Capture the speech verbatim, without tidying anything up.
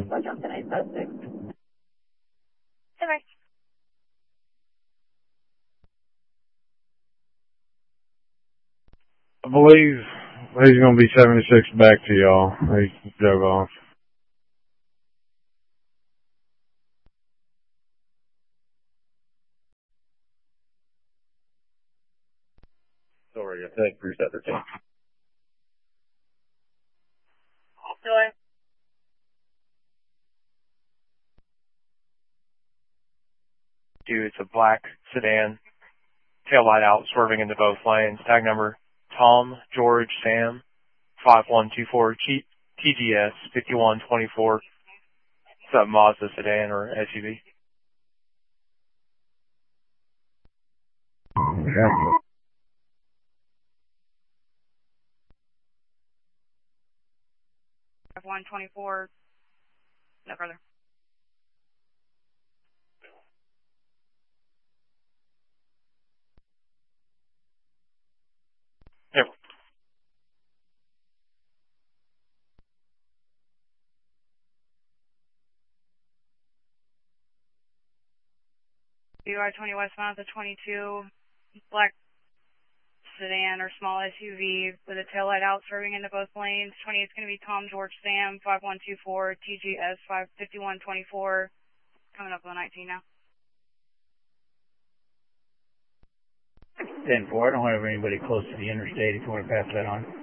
Bye. I believe he's going to be seventy-six back to y'all. He drove off. Sorry, I think Bruce at the team. Joy. Dude, it's a black sedan, tail light out, swerving into both lanes. Tag number Tom George Sam five one two four T G S fifty-one twenty-four. It's a Mazda sedan or S U V. Yeah. one twenty-four. No further. Yep. U I twenty westbound at the twenty-two. Black sedan or small S U V with a tail light out, swerving into both lanes. twenty-eight is going to be Tom George Sam five one two four T G S five fifty-one twenty-four. Coming up on nineteen now. ten four, I don't have anybody close to the interstate if you want to pass that on.